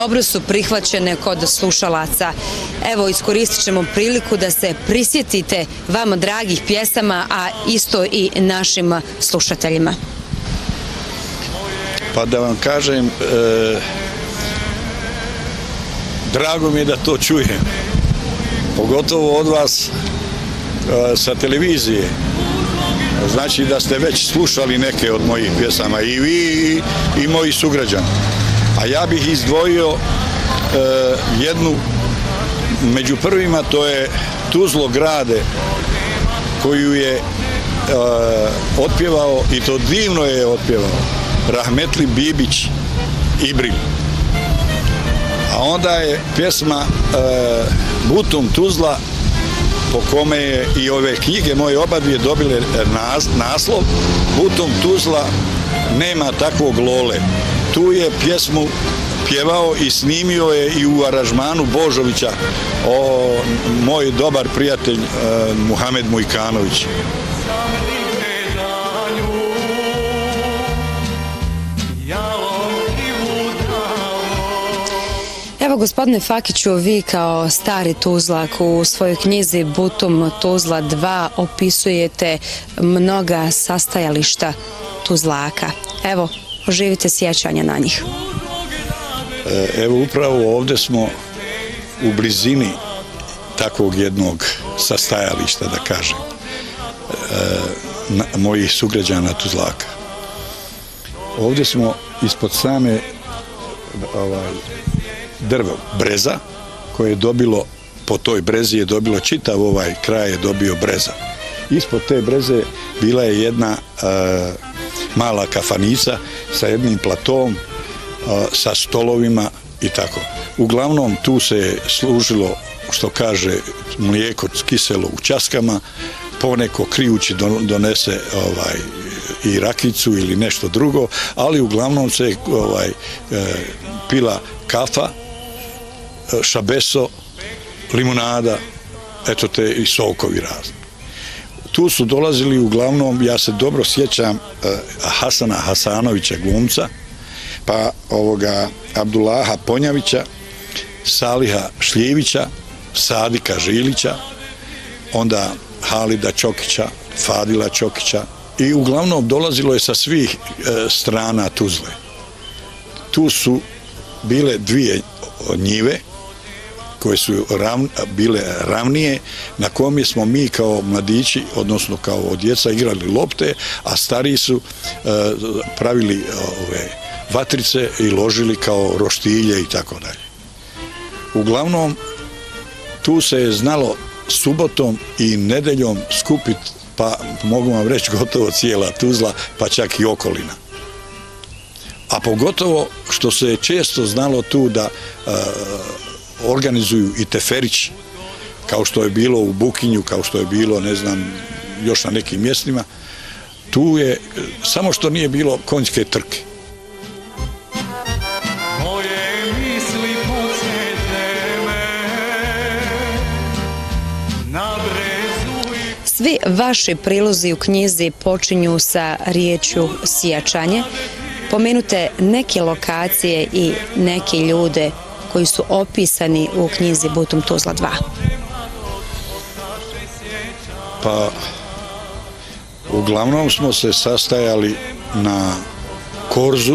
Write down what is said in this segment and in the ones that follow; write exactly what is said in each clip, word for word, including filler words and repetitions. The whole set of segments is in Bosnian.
Dobro su prihvaćene kod slušalaca. Evo, iskoristit ćemo priliku da se prisjetite vama dragih pjesama, a isto i našim slušateljima. Pa da vam kažem, e, drago mi je da to čujem. Pogotovo od vas e, sa televizije. Znači da ste već slušali neke od mojih pjesama, i vi i, i moji sugrađani. A ja bih izdvojio e, jednu među prvima, to je Tuzlo grade, koju je e, otpjevao, i to divno je otpjevao, Rahmetli Bibić Ibril. A onda je pjesma e, Butum Tuzla, po kome je i ove knjige moje oba dvije dobile nas, naslov Butum Tuzla, nema takvog lole. Tu je pjesmu pjevao i snimio je i u aranžmanu Božovića, o, moj dobar prijatelj e, Muhamed Mujkanović. Evo, gospodine Fakiću, vi kao stari Tuzlak u svojoj knjizi Butum Tuzla dva opisujete mnoga sastajališta Tuzlaka. Evo, oživite sjećanja na njih. Evo, upravo ovdje smo u blizini takvog jednog sastajališta, da kažem, mojih sugrađana Tuzlaka. Ovdje smo ispod same ovaj, drvo, breza, koje je dobilo, po toj brezi je dobilo, čitav ovaj kraj je dobio breza. Ispod te breze bila je jedna e, mala kafanica sa jednim platom, e, sa stolovima i tako. Uglavnom tu se služilo, što kaže, mlijeko kiselo u časkama, poneko krijući donese ovaj, i rakicu ili nešto drugo, ali uglavnom se ovaj, e, pila kafa, šabeso, limunada, eto te i sokovi razni. Tu su dolazili uglavnom, ja se dobro sjećam, Hasana Hasanovića glumca, pa ovoga Abdullaha Ponjavića, Saliha Šljivića, Sadika Žilića, onda Halida Čokića, Fadila Čokića, i uglavnom dolazilo je sa svih strana Tuzle. Tu su bile dvije njive koje su ravn, bile ravnije, na kome smo mi kao mladići, odnosno kao djeca, igrali lopte, a stariji su e, pravili ove vatrice i ložili kao roštilje i tako dalje. Uglavnom, tu se je znalo subotom i nedeljom skupit, pa mogu vam reći gotovo cijela Tuzla, pa čak i okolina. A pogotovo što se je često znalo tu da e, organizuju i teferići, kao što je bilo u Bukinju, kao što je bilo, ne znam, još na nekim mjestima. Tu je, samo što nije bilo konjske trke. Svi vaši prilozi u knjizi počinju sa riječju sjećanje. Pomenute neke lokacije i neke ljude koji su opisani u knjizi Butum Tuzla dva. Pa, uglavnom smo se sastajali na Korzu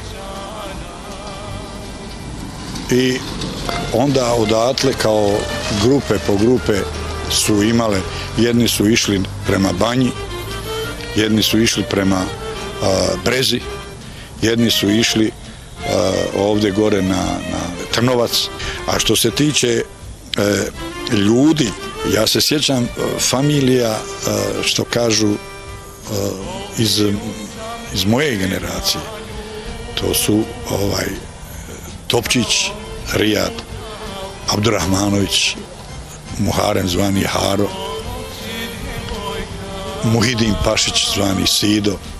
i onda odatle kao grupe po grupe su imale, jedni su išli prema Banji, jedni su išli prema a, Brezi, jedni su išli a, ovdje gore na, na Trnovac. A što se tiče e, ljudi, ja se sjećam familija, e, što kažu, e, iz, iz moje generacije. To su ovaj Topčić, Rijad, Abdurrahmanović, Muharem zvani Haro, Muhidin Pašić zvani Sido,